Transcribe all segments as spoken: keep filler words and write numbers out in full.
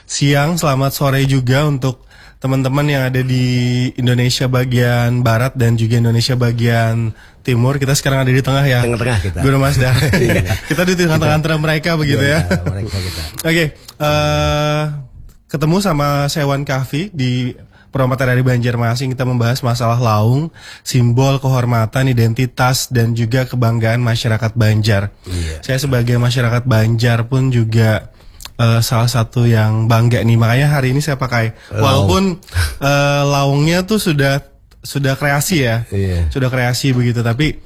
siang, selamat sore juga untuk teman-teman yang ada di Indonesia bagian barat dan juga Indonesia bagian timur. Kita sekarang ada di tengah ya. Tengah-tengah kita. Guru Masdar. Kita di tengah-tengah antara mereka begitu ya. Mereka kita. Oke, okay, uh, ketemu sama saya Wan Kahfi di Peromatan dari Banjarmasin. Kita membahas masalah Laung, simbol kehormatan, identitas, dan juga kebanggaan masyarakat Banjar. Iya. Saya sebagai masyarakat Banjar pun juga uh, salah satu yang bangga nih. Makanya hari ini saya pakai, Laung. walaupun uh, laungnya tuh sudah sudah kreasi ya, Iya. sudah kreasi begitu. Tapi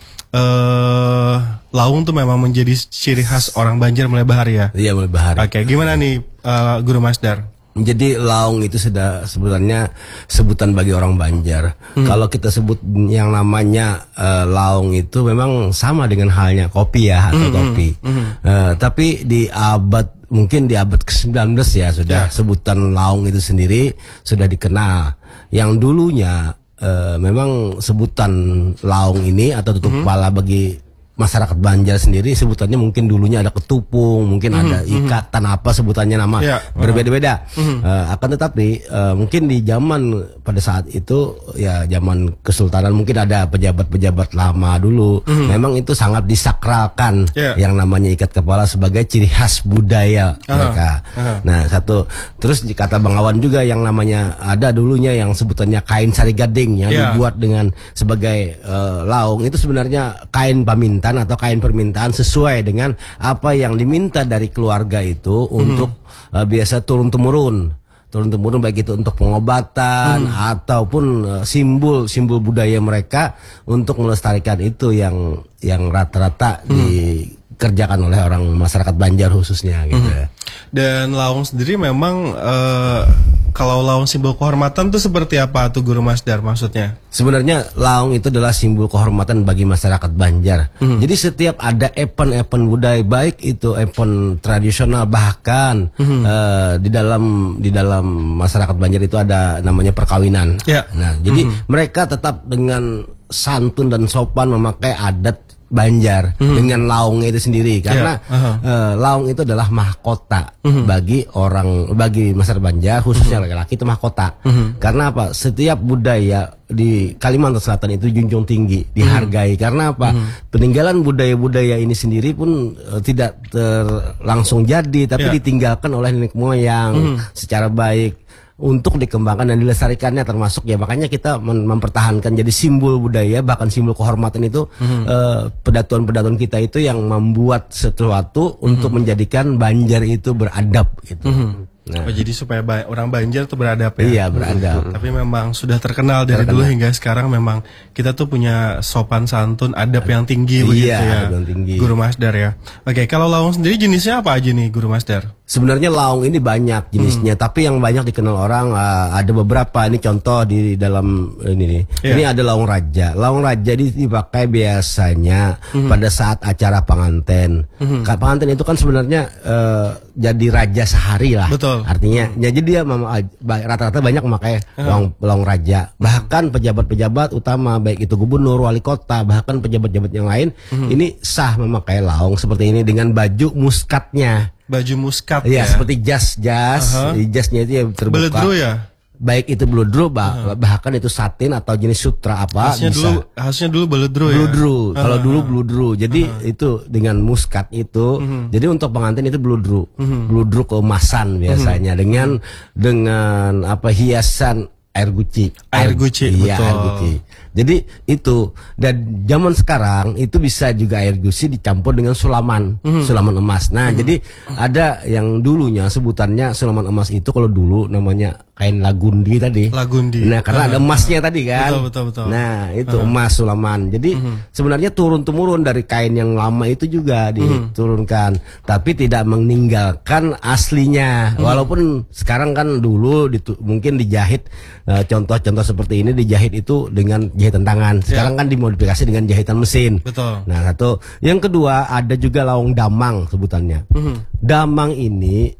uh, laung tuh memang menjadi ciri khas orang Banjar mulai bahari ya. Iya, mulai bahari. Oke, gimana nih uh, Guru Masdar? Jadi laung itu sudah sebenarnya sebutan bagi orang Banjar. Hmm. Kalau kita sebut yang namanya uh, laung itu memang sama dengan halnya kopi ya atau hmm. kopi. Hmm. Uh, tapi di abad mungkin di abad ke sembilan belas ya sudah yeah. sebutan laung itu sendiri sudah dikenal. Yang dulunya uh, memang sebutan laung ini atau tutup hmm. kepala bagi masyarakat Banjar sendiri sebutannya mungkin dulunya ada ketupung, mungkin mm-hmm. ada ikatan apa sebutannya nama yeah. berbeda-beda. Mm-hmm. Uh, akan tetapi uh, mungkin di zaman pada saat itu ya zaman kesultanan mungkin ada pejabat-pejabat lama dulu. Mm-hmm. Memang itu sangat disakralkan yeah. yang namanya ikat kepala sebagai ciri khas budaya uh-huh. mereka. Uh-huh. Nah satu terus kata Bang Awan juga yang namanya ada dulunya yang sebutannya kain sari gading yang yeah. dibuat dengan sebagai uh, laung itu sebenarnya kain paminta atau kain permintaan sesuai dengan apa yang diminta dari keluarga itu untuk hmm. uh, biasa turun temurun turun temurun baik itu untuk pengobatan hmm. ataupun uh, simbol simbol budaya mereka untuk melestarikan itu yang yang rata-rata hmm. dikerjakan oleh orang masyarakat Banjar khususnya gitu hmm. ya. Dan laung sendiri memang uh, kalau laung simbol kehormatan itu seperti apa tuh Guru Masdar maksudnya? Sebenarnya laung itu adalah simbol kehormatan bagi masyarakat Banjar. Hmm. Jadi setiap ada event-event budaya baik itu event tradisional bahkan hmm. uh, di dalam di dalam masyarakat Banjar itu ada namanya perkawinan. Yeah. Nah, jadi hmm. mereka tetap dengan santun dan sopan memakai adat Banjar mm-hmm. dengan laungnya itu sendiri karena yeah. uh-huh. uh, laung itu adalah mahkota mm-hmm. bagi orang bagi masyarakat Banjar khususnya mm-hmm. laki-laki itu mahkota mm-hmm. karena apa setiap budaya di Kalimantan Selatan itu junjung tinggi dihargai mm-hmm. karena apa mm-hmm. peninggalan budaya-budaya ini sendiri pun uh, tidak ter, langsung jadi tapi yeah. ditinggalkan oleh nenek moyang mm-hmm. secara baik untuk dikembangkan dan dilestarikannya termasuk ya makanya kita mem mempertahankan jadi simbol budaya bahkan simbol kehormatan itu mm-hmm. uh, pedatuan-pedatuan kita itu yang membuat sesuatu mm-hmm. untuk menjadikan Banjar itu beradab gitu. Mm-hmm. Nah. Oh, jadi supaya ba orang Banjar tuh beradab ya. Iya, beradab. Tapi memang sudah terkenal dari terkenal. dulu hingga sekarang memang kita tuh punya sopan santun, adab yang tinggi iya, begitu ya. Adab yang tinggi. Guru Masdar ya. Oke, kalau laung sendiri jenisnya apa aja nih Guru Masdar? Sebenarnya laung ini banyak jenisnya, hmm. tapi yang banyak dikenal orang uh, ada beberapa. Ini contoh di dalam ini nih. Yeah. Ini ada laung raja. Laung raja ini dipakai biasanya hmm. pada saat acara pengantin. Hmm. Pengantin itu kan sebenarnya uh, jadi raja sehari lah. Betul. Artinya, hmm. jadi dia rata-rata banyak memakai hmm. laung, laung raja. Bahkan pejabat-pejabat utama baik itu gubernur, wali kota, bahkan pejabat-pejabat yang lain hmm. ini sah memakai laung seperti ini dengan baju muskatnya. Baju muskat ya, ya seperti jas-jas, uh-huh. jasnya itu yang terbuka. Beledro ya? Baik itu beledro, bah uh-huh. bahkan itu satin atau jenis sutra apa khasnya bisa. Dulu, khasnya dulu beledro ya? Beledro, uh-huh. kalau dulu beledro. Jadi uh-huh. itu dengan muskat itu, uh-huh. jadi untuk pengantin itu beledro. Uh-huh. Beledro keemasan biasanya uh-huh. dengan dengan apa hiasan air guci. Air guci, iya, betul. Air guci. Jadi itu dan zaman sekarang itu bisa juga air gusi dicampur dengan sulaman, mm-hmm. sulaman emas. Nah, mm-hmm. jadi ada yang dulunya sebutannya sulaman emas itu kalau dulu namanya kain lagundi tadi. Lagundi. Nah, karena uh, ada emasnya uh, tadi kan. Betul, betul, betul. Nah, itu uh. emas sulaman. Jadi mm-hmm. sebenarnya turun temurun dari kain yang lama itu juga diturunkan, mm-hmm. tapi tidak meninggalkan aslinya. Mm-hmm. Walaupun sekarang kan dulu ditu- mungkin dijahit uh, contoh-contoh seperti ini dijahit itu dengan jahitan tangan. Sekarang yeah. kan dimodifikasi dengan jahitan mesin. Betul. Nah, satu. Yang kedua ada juga laung damang sebutannya. Mm-hmm. Damang ini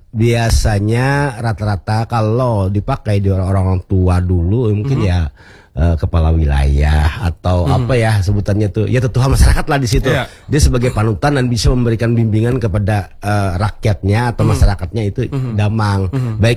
biasanya rata-rata kalau dipakai di orang-orang tua dulu mungkin mm-hmm. ya uh, kepala wilayah atau mm-hmm. apa ya sebutannya tuh ya tetua masyarakat lah di situ. Yeah. Dia sebagai panutan dan bisa memberikan bimbingan kepada uh, rakyatnya atau mm-hmm. masyarakatnya itu mm-hmm. damang. Mm-hmm. Baik